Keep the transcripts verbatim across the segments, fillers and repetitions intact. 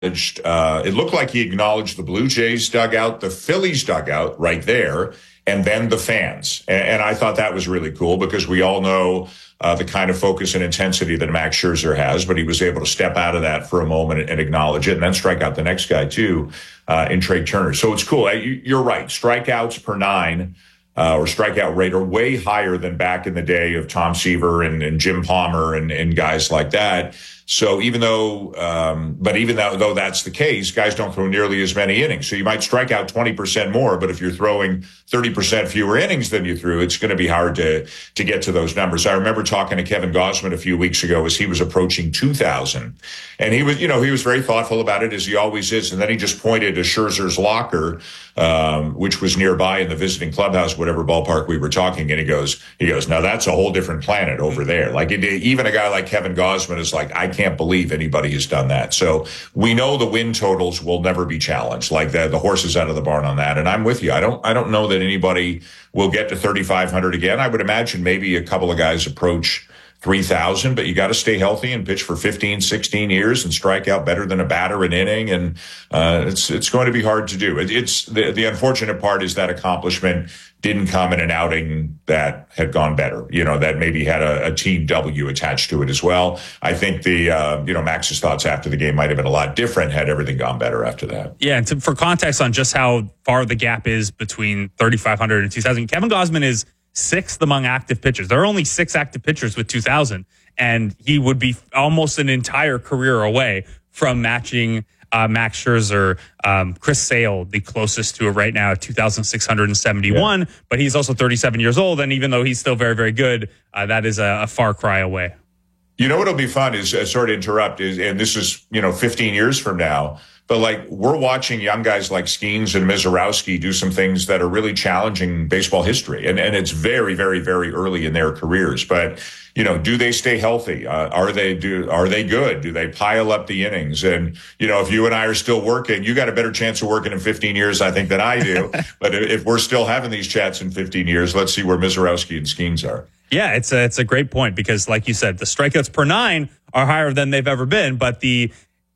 Uh, it looked like he acknowledged the Blue Jays dugout, the Phillies dugout right there, and then the fans. And, and I thought that was really cool because we all know uh, the kind of focus and intensity that Max Scherzer has, but he was able to step out of that for a moment and, and acknowledge it and then strike out the next guy too uh, in Trey Turner. So it's cool. You're right. Strikeouts per nine uh, or strikeout rate are way higher than back in the day of Tom Seaver and, and Jim Palmer and, and guys like that. So even though, um, but even though, though that's the case, guys don't throw nearly as many innings. So you might strike out twenty percent more, but if you're throwing thirty percent fewer innings than you threw, it's going to be hard to, to get to those numbers. I remember talking to Kevin Gausman a few weeks ago as he was approaching two thousand. And he was, you know, he was very thoughtful about it as he always is. And then he just pointed to Scherzer's locker, um, which was nearby in the visiting clubhouse, whatever ballpark we were talking. And he goes, he goes, now that's a whole different planet over there. Like it, even a guy like Kevin Gausman is like, I can't believe anybody has done that. So we know the win totals will never be challenged, like the, the horses out of the barn on that. And I'm with you. I don't, I don't know that anybody will get to thirty-five hundred again. I would imagine maybe a couple of guys approach three thousand, but you got to stay healthy and pitch for fifteen, sixteen years and strike out better than a batter an inning. And uh, it's, it's going to be hard to do. It, it's the, the unfortunate part is that accomplishment didn't come in an outing that had gone better, you know, that maybe had a, a team W attached to it as well. I think the, uh, you know, Max's thoughts after the game might have been a lot different had everything gone better after that. Yeah. And to, for context on just how far the gap is between thirty-five hundred and two thousand, Kevin Gausman is sixth among active pitchers. There are only six active pitchers with two thousand, and he would be almost an entire career away from matching uh, Max Scherzer. Um, Chris Sale, the closest to it right now, two thousand six hundred seventy-one, yeah. But he's also thirty-seven years old, and even though he's still very, very good, uh, that is a, a far cry away. You know what'll be fun is, uh, sorry to interrupt, is, and this is, you know, fifteen years from now, but like we're watching young guys like Skeens and Mizorowski do some things that are really challenging baseball history. And, and it's very, very, very early in their careers. But, you know, do they stay healthy? Uh, are they do are they good? Do they pile up the innings? And, you know, if you and I are still working, you got a better chance of working in fifteen years, I think, than I do. But if we're still having these chats in fifteen years, let's see where Mizorowski and Skeens are. Yeah, it's a, it's a great point because, like you said, the strikeouts per nine are higher than they've ever been, but the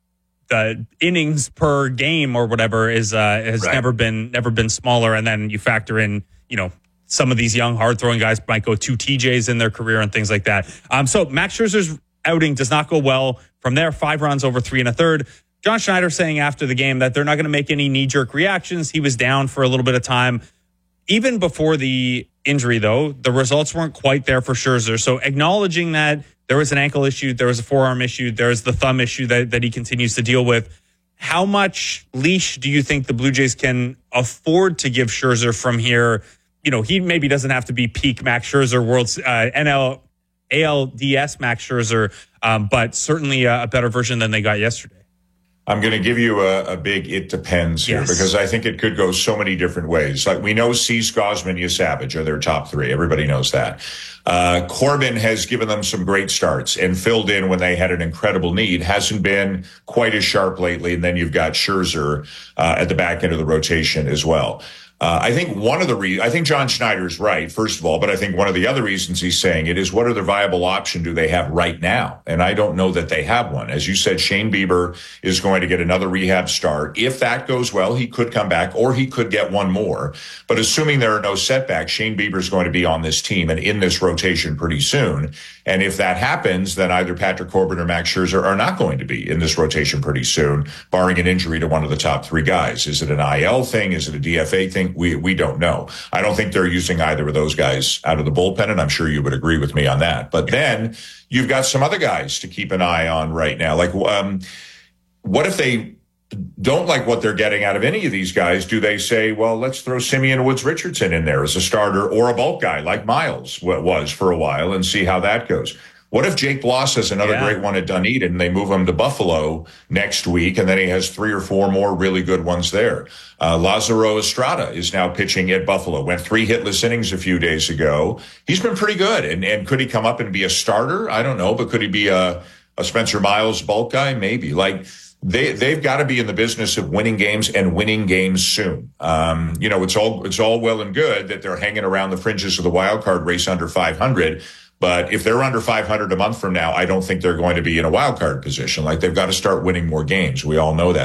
the innings per game or whatever is uh, has right. never been never been smaller. And then you factor in, you know, some of these young, hard-throwing guys might go two T Js in their career and things like that. Um, so Max Scherzer's outing does not go well. From there, five runs over three and a third. John Schneider saying after the game that they're not going to make any knee-jerk reactions. He was down for a little bit of time. Even before the injury, though, the results weren't quite there for Scherzer. So acknowledging that there was an ankle issue, there was a forearm issue, there's the thumb issue that, that he continues to deal with. How much leash do you think the Blue Jays can afford to give Scherzer from here? You know, he maybe doesn't have to be peak Max Scherzer, world's uh, N L, A L D S Max Scherzer, um, but certainly a, a better version than they got yesterday. I'm going to give you a, a big it depends here yes. because I think it could go so many different ways. Like we know Cease, Gausman, Savage are their top three. Everybody knows that. Uh, Corbin has given them some great starts and filled in when they had an incredible need. Hasn't been quite as sharp lately. And then you've got Scherzer uh, at the back end of the rotation as well. Uh, I think one of the re- I think John Schneider's right, first of all, but I think one of the other reasons he's saying it is what other viable option do they have right now? And I don't know that they have one. As you said, Shane Bieber is going to get another rehab start. If that goes well, he could come back or he could get one more. But assuming there are no setbacks, Shane Bieber is going to be on this team and in this rotation pretty soon. And if that happens, then either Patrick Corbin or Max Scherzer are not going to be in this rotation pretty soon, barring an injury to one of the top three guys. Is it an I L thing? Is it a D F A thing? We we don't know. I don't think they're using either of those guys out of the bullpen, and I'm sure you would agree with me on that. But then you've got some other guys to keep an eye on right now. Like, um, what if they don't like what they're getting out of any of these guys? Do they say, well, let's throw Simeon Woods Richardson in there as a starter or a bulk guy like Miles was for a while and see how that goes? What if Jake Bloss has another yeah. great one at Dunedin and they move him to Buffalo next week and then he has three or four more really good ones there? Uh, Lazaro Estrada is now pitching at Buffalo, went three hitless innings a few days ago. He's been pretty good. And, and could he come up and be a starter? I don't know, but could he be a, a Spencer Miles bulk guy? Maybe. Like, They, they've got to be in the business of winning games and winning games soon. Um, you know, it's all, it's all well and good that they're hanging around the fringes of the wild card race under five hundred, But if they're under five hundred a month from now, I don't think they're going to be in a wild card position. Like they've got to start winning more games. We all know that.